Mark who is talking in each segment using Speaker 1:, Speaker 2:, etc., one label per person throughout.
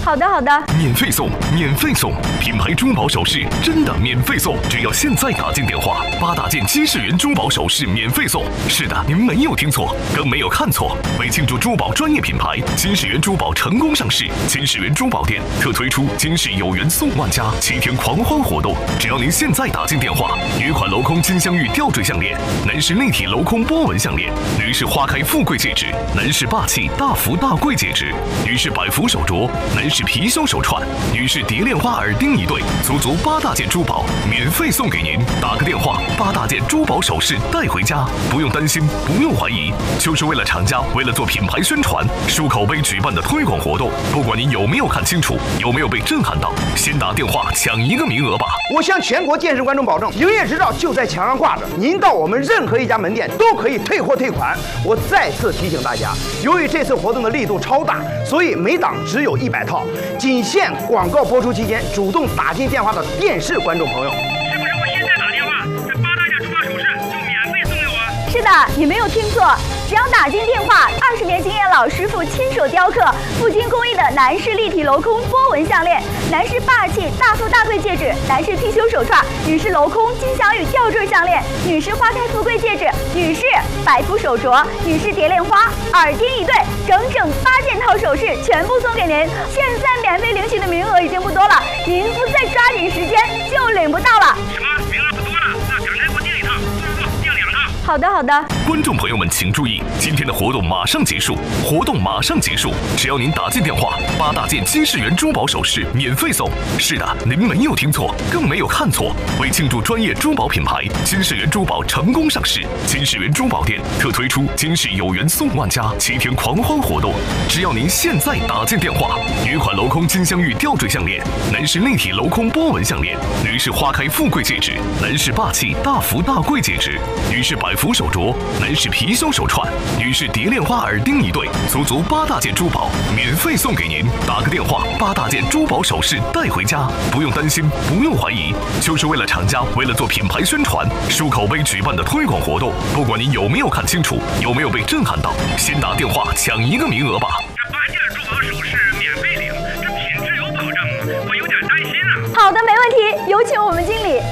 Speaker 1: 好的，好的。
Speaker 2: 免费送，免费送，品牌珠宝首饰真的免费送，只要现在打进电话，8大件金世元珠宝首饰免费送。是的，您没有听错，更没有看错。为庆祝珠宝专业品牌金世元珠宝成功上市，金世元珠宝店特推出金世有缘送万家7天狂欢活动，只要您现在打进电话，女款镂空金镶玉吊坠项链，男士立体镂空波纹项链，女士花开富贵戒指，男士霸气大福大贵戒指，女士百福手镯，男士貔貅手串，女士蝶恋花耳钉一对，足8大件珠宝免费送给您。打个电话，8大件珠宝首饰带回家，不用担心，不用怀疑，就是为了厂家为了做品牌宣传，漱口杯举办的推广活动。不管您有没有看清楚，有没有被震撼到，先打电话抢1个名额吧。
Speaker 3: 我向全国电视观众保证，营业执照就在墙上挂着，您到我们任何一家门店都可以退货退款。我再次提醒大家，由于这次活动的力度超大，所以每档只有100套，仅限广告播出期间主动打进电话的电视观众朋友。
Speaker 4: 是不是我现在打电话，这8大件珠宝首饰就免费送给我？
Speaker 1: 是的，你没有听错，只要打进电话，20年经验老师傅亲手雕刻，赴京工艺的男士立体镂空波纹项链，男士霸气大富大贵戒指，男士貔貅手串，女士镂空金镶玉吊坠项链，女士花开富贵戒指，女士百福手镯，女士蝶恋花耳钉一对，整整8件套首饰全部送给您。现在免费领取的名额已经不多了，您不再抓紧时间就领不到了。
Speaker 4: 什么名额不多了？那赶快给我订1套，不，订2套。
Speaker 1: 好的，好的。
Speaker 2: 观众朋友们请注意，今天的活动马上结束，活动马上结束，只要您打进电话，8大件金世元珠宝首饰免费送。是的，您没有听错，更没有看错。为庆祝专业珠宝品牌金世元珠宝成功上市，金世元珠宝店特推出金世有缘送万家7天狂欢活动，只要您现在打进电话，女款镂空金镶玉吊坠项链，男士立体镂空波纹项链，女士花开富贵戒指，男士霸气大福大贵戒指，女士百福手镯，男士貔貅手串，女士蝶恋花耳钉一对，足8大件珠宝免费送给您。打个电话，8大件珠宝首饰带回家，不用担心，不用怀疑，就是为了厂家为了做品牌宣传，漱口杯举办的推广活动。不管您有没有看清楚，有没有被震撼到，先打电话抢1个名额吧。
Speaker 4: 这8件珠宝首饰免费领，这品质有保证吗？我有点担心啊。
Speaker 1: 好的，没问题，有请我们经理。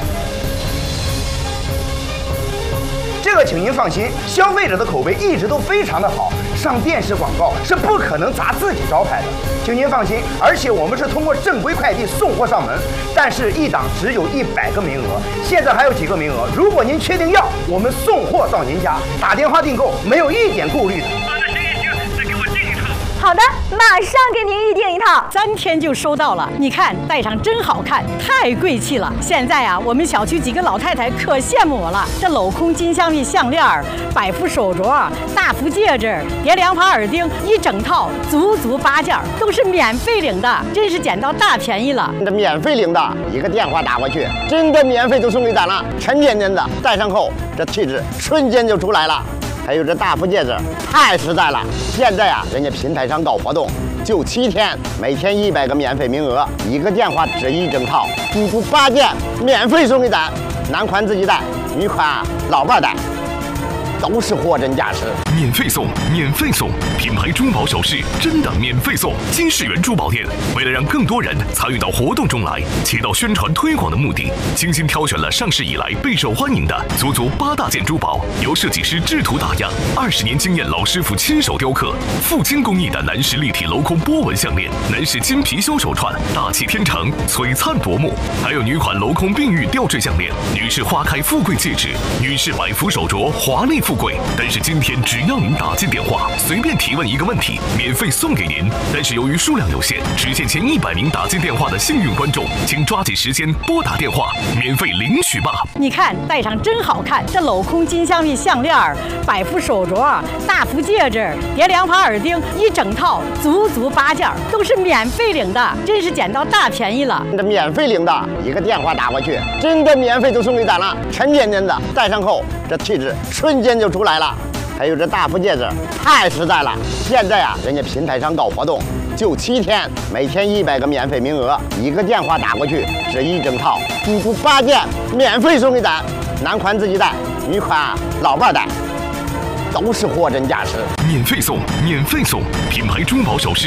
Speaker 3: 这个请您放心，消费者的口碑一直都非常的好，上电视广告是不可能砸自己招牌的，请您放心。而且我们是通过正规快递送货上门，但是1档只有100个名额，现在还有几个名额，如果您确定要，我们送货到您家，打电话订购没有一点顾虑的。
Speaker 4: 那行，再给我订1套。
Speaker 1: 好的，马上给您预定1套
Speaker 5: ，3天就收到了。你看，戴上真好看，太贵气了。现在啊，我们小区几个老太太可羡慕我了。这镂空金镶玉项链、百福手镯、大福戒指、蝶恋花耳钉，一整套足8件，都是免费领的，真是捡到大便宜了。
Speaker 6: 这免费领的，1个电话打过去，真的免费就送给咱了，沉甸甸的，戴上后这气质瞬间就出来了。还有这大福戒指，太实在了。现在啊，人家平台上搞活动，就7天，每天100个免费名额，1个电话值1整套，足8件免费送给咱。男款自己带，女款老伴带，都是货真价实。
Speaker 2: 免费送，免费送，品牌珠宝首饰真的免费送。金世元珠宝店为了让更多人参与到活动中来，起到宣传推广的目的，精心挑选了上市以来备受欢迎的足8大件珠宝，由设计师制图打样，20年经验老师傅亲手雕刻，赴京工艺的男士立体镂空波纹项链，男士金貔貅手串，大气天成，璀璨夺目。还有女款镂空碧玉吊坠项链，女士花开富贵戒指，女士百福手镯，华丽富贵。但是今天只要您打进电话，随便提问1个问题，免费送给您。但是由于数量有限，只限前100名打进电话的幸运观众，请抓紧时间拨打电话，免费领取吧。
Speaker 5: 你看，戴上真好看，这镂空金镶玉项链、百福手镯、大福戒指、蝶恋花耳钉，一整套足8件，都是免费领的，真是捡到大便宜了。
Speaker 6: 这免费领的，1个电话打过去，真的免费就送给咱了，沉甸甸的，戴上后这气质瞬间就出来了。还有这大福戒指，太实在了。现在啊，人家平台上搞活动，就7天，每天100个免费名额，1个电话打过去值1整套，足8件免费送给咱。男款自己带，女款老伴带，都是货真价实。
Speaker 2: 免费送，免费送，品牌珠宝首饰